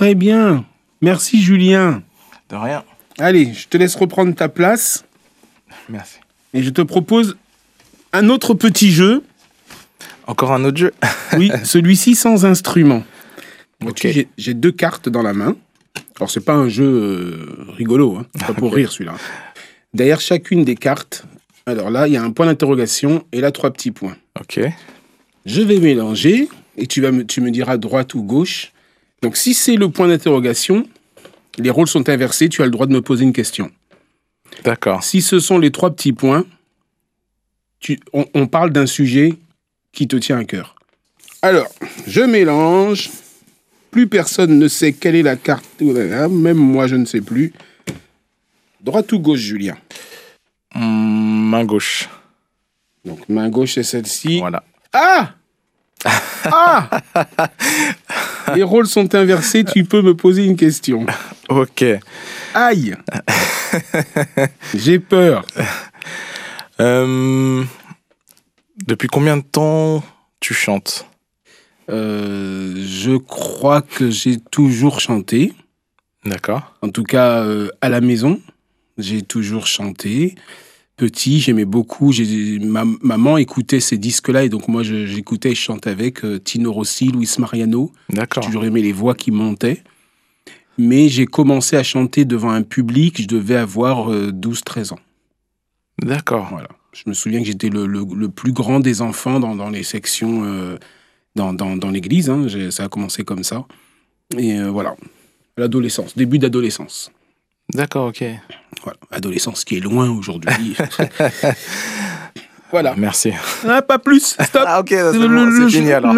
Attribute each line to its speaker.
Speaker 1: Très bien. Merci, Julien.
Speaker 2: De rien.
Speaker 1: Allez, je te laisse reprendre ta place.
Speaker 2: Merci.
Speaker 1: Et je te propose un autre petit jeu.
Speaker 2: Encore un autre jeu?
Speaker 1: Oui, celui-ci sans instrument.
Speaker 2: Ok.
Speaker 1: J'ai 2 cartes dans la main. Alors, c'est pas un jeu rigolo, hein. C'est pas pour rire, celui-là. Derrière chacune des cartes, alors là, il y a un point d'interrogation et là, 3 petits points.
Speaker 2: Ok.
Speaker 1: Je vais mélanger et tu me diras droite ou gauche. Donc, si c'est le point d'interrogation, les rôles sont inversés, tu as le droit de me poser une question.
Speaker 2: D'accord.
Speaker 1: Si ce sont les 3 petits points, on parle d'un sujet qui te tient à cœur. Alors, je mélange. Plus personne ne sait quelle est la carte. Même moi, je ne sais plus. Droite ou gauche, Julien?
Speaker 2: Main gauche.
Speaker 1: Donc, main gauche, c'est celle-ci.
Speaker 2: Voilà.
Speaker 1: Ah! Ah! Les rôles sont inversés, tu peux me poser une question.
Speaker 2: Ok.
Speaker 1: Aïe! J'ai peur.
Speaker 2: Depuis combien de temps tu chantes?
Speaker 1: Je crois que j'ai toujours chanté.
Speaker 2: D'accord.
Speaker 1: En tout cas, à la maison, j'ai toujours chanté. Petit, j'aimais beaucoup. Ma maman écoutait ces disques-là et donc moi, j'écoutais et je chantais avec Tino Rossi, Luis Mariano.
Speaker 2: D'accord.
Speaker 1: J'ai toujours aimé les voix qui montaient. Mais j'ai commencé à chanter devant un public, je devais avoir 12-13 ans.
Speaker 2: D'accord.
Speaker 1: Voilà. Je me souviens que j'étais le plus grand des enfants dans les sections, dans l'église. Hein. Ça a commencé comme ça. Et voilà. L'adolescence, début d'adolescence.
Speaker 2: D'accord, ok.
Speaker 1: Voilà. Adolescence qui est loin aujourd'hui. Voilà.
Speaker 2: Merci.
Speaker 1: Ah, pas plus. Stop.
Speaker 2: Ah, ok, c'est bon, c'est fini alors.